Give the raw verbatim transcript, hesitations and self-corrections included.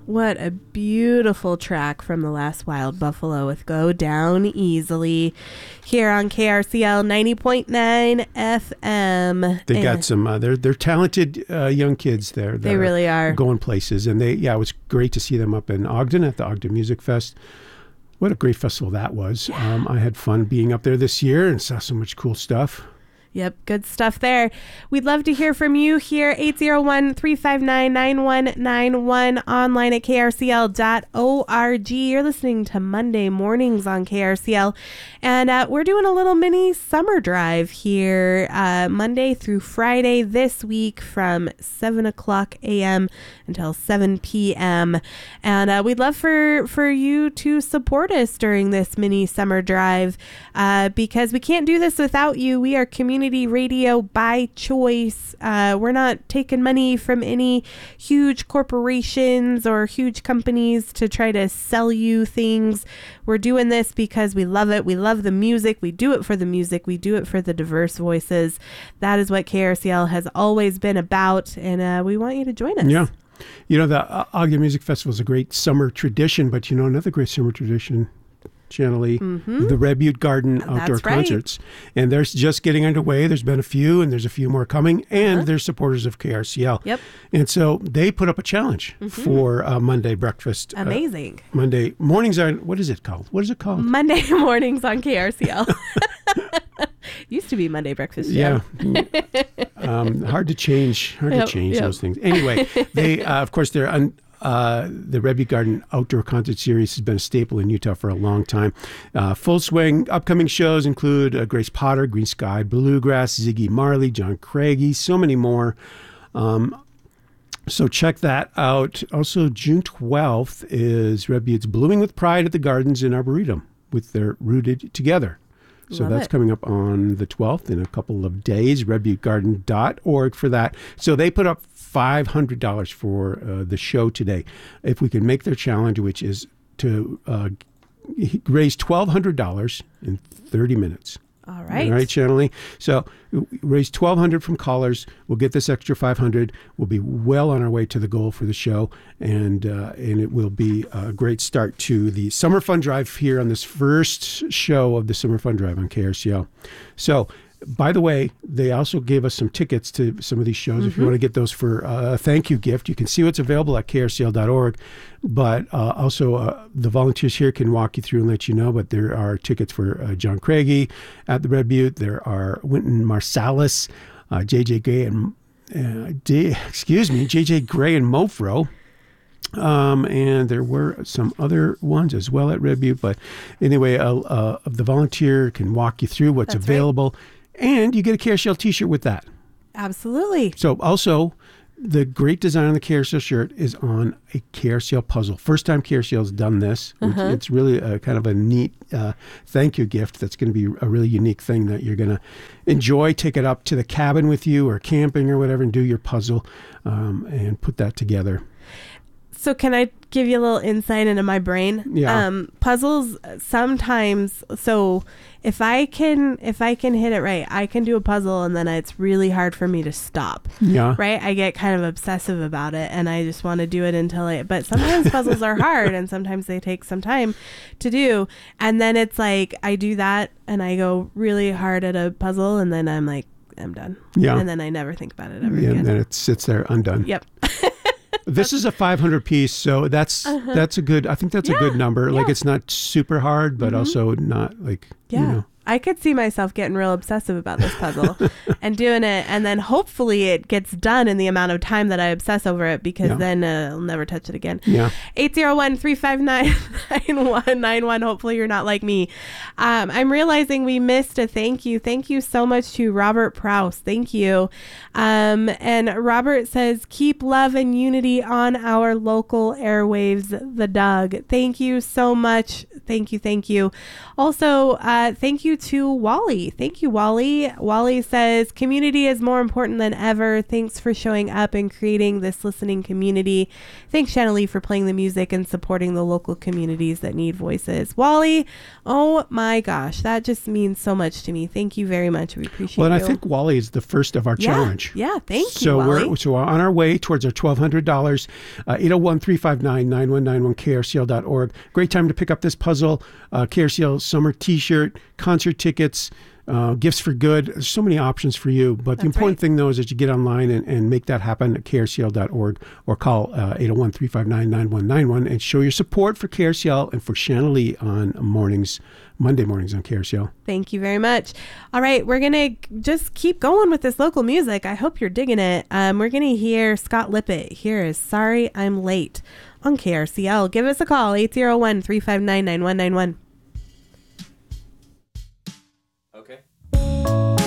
What a beautiful track from the last Wild Buffalo with Go Down Easily here on K R C L ninety point nine F M. They and got some, uh, they're, they're talented uh, young kids there. They really are. Going places. And they, yeah, it was great to see them up in Ogden at the Ogden Music Fest. What a great festival that was. Yeah. Um, I had fun being up there this year and saw so much cool stuff. Yep, good stuff there. We'd love to hear from you here, eight oh one, three five nine, nine one nine one, online at K R C L dot org. You're listening to Monday Mornings on K R C L, and uh, we're doing a little mini summer drive here uh, Monday through Friday this week from seven o'clock a.m. until seven p.m. And uh, we'd love for, for you to support us during this mini summer drive uh, because we can't do this without you. We are community radio by choice. Uh, we're not taking money from any huge corporations or huge companies to try to sell you things. We're doing this because we love it. We love the music. We do it for the music. We do it for the diverse voices. That is what K R C L has always been about, and uh, we want you to join us. Yeah. You know, the uh, Ogden Music Festival is a great summer tradition, but you know, another great summer tradition, Channel E, mm-hmm. the Red Butte Garden Outdoor That's right. Concerts. And they're just getting underway. There's been a few, and there's a few more coming, and uh-huh. they're supporters of K R C L. Yep. And so they put up a challenge mm-hmm. for uh, Monday breakfast. Amazing. Uh, Monday mornings on, what is it called? What is it called? Monday mornings on K R C L. Used to be Monday breakfast. Yeah. um, hard to change, hard yep, to change yep. those things. Anyway, they, uh, of course, they're un- Uh, the Red Butte Garden Outdoor Concert Series has been a staple in Utah for a long time. Uh, full swing upcoming shows include uh, Grace Potter, Green Sky Bluegrass, Ziggy Marley, John Craigie, so many more. Um, so check that out. Also, June twelfth is Red Butte's Blooming with Pride at the Gardens in Arboretum with their Rooted Together. So Love that's it. Coming up on the twelfth in a couple of days, red butte garden dot org for that. So they put up five hundred dollars for uh, the show today. If we can make their challenge, which is to uh, raise twelve hundred dollars in thirty minutes. All right. All right, Channel E. So raise twelve hundred dollars from callers. We'll get this extra five hundred dollars. We'll be well on our way to the goal for the show, and uh, and it will be a great start to the Summer Fun Drive here on this first show of the Summer Fun Drive on K R C L. So, by the way, they also gave us some tickets to some of these shows. Mm-hmm. If you want to get those for uh, a thank you gift, you can see what's available at K R C L dot org. But uh, also, uh, the volunteers here can walk you through and let you know. But there are tickets for uh, John Craigie at the Red Butte. There are Wynton Marsalis, uh, J J Gray and uh, D, excuse me, J J Gray and Mofro. Um, and there were some other ones as well at Red Butte. But anyway, uh, uh, the volunteer can walk you through what's That's available. Right. And you get a K R C L t-shirt with that. Absolutely. So also, the great design on the K R C L shirt is on a K R C L puzzle. First time K R C L has done this. Uh-huh. It's really a kind of a neat uh, thank you gift that's going to be a really unique thing that you're going to enjoy. Take it up to the cabin with you or camping or whatever and do your puzzle um, and put that together. So can I give you a little insight into my brain? Yeah. Um, puzzles sometimes. So if I can, if I can hit it right, I can do a puzzle, and then it's really hard for me to stop. Yeah. Right. I get kind of obsessive about it, and I just want to do it until I. But sometimes puzzles are hard, and sometimes they take some time to do. And then it's like I do that, and I go really hard at a puzzle, and then I'm like, I'm done. Yeah. And then I never think about it ever yeah, again. And then it sits there undone. Yep. This is a five hundred piece, so that's uh-huh. that's a good. I think that's yeah, a good number. Yeah. Like it's not super hard, but mm-hmm. also not like yeah. you know. I could see myself getting real obsessive about this puzzle and doing it, and then hopefully it gets done in the amount of time that I obsess over it, because yeah. then uh, I'll never touch it again. Yeah. eight oh one, three five nine, nine one nine one. Hopefully you're not like me. Um, I'm realizing we missed a thank you. Thank you so much to Robert Prowse. Thank you. Um, and Robert says, keep love and unity on our local airwaves, the Doug. Thank you so much. Thank you. Thank you. Also, uh, thank you to Wally. Thank you, Wally. Wally says, community is more important than ever. Thanks for showing up and creating this listening community. Thanks, Shanna Lee, for playing the music and supporting the local communities that need voices. Wally, oh my gosh, that just means so much to me. Thank you very much. We appreciate it. Well, and you. I think Wally is the first of our yeah, challenge. Yeah, thank so you, Wally. We're, so we're on our way towards our twelve hundred dollars. Uh, eight oh one, three five nine, nine one nine one, K R C L dot org. Great time to pick up this puzzle. Uh, K R C L summer t-shirt, concert tickets, uh, gifts for good. There's so many options for you. But That's the important right. thing, though, is that you get online and, and make that happen at K R C L dot org or call uh, eight oh one, three five nine, nine one nine one and show your support for K R C L and for Shanna Lee on mornings, Monday mornings on K R C L. Thank you very much. All right, we're going to just keep going with this local music. I hope you're digging it. Um, we're going to hear Scott Lippett. Here is Sorry I'm Late on K R C L. Give us a call, eight oh one, three five nine, nine one nine one.